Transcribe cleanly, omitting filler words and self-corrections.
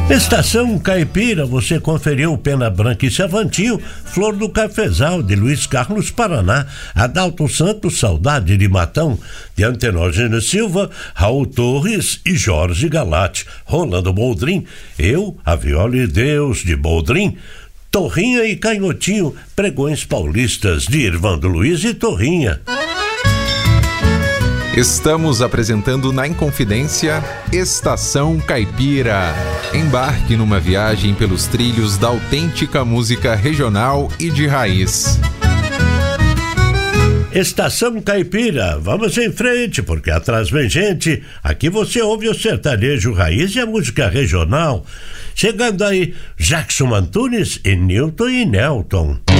Estação Caipira, você conferiu Pena Branca e Savantinho, Flor do Cafezal, de Luiz Carlos Paraná, Adalto Santos, Saudade de Matão, de Antenógeno Silva, Raul Torres e Jorge Galate, Rolando Boldrin, eu, a Viola e Deus, de Boldrin, Torrinha e Canhotinho, Pregões Paulistas, de Irvando Luiz e Torrinha. Estamos apresentando na Inconfidência Estação Caipira. Embarque numa viagem pelos trilhos da autêntica música regional e de raiz. Estação Caipira, vamos em frente, porque atrás vem gente. Aqui você ouve o sertanejo raiz e a música regional. Chegando aí, Jackson Antunes e Newton e Nelton.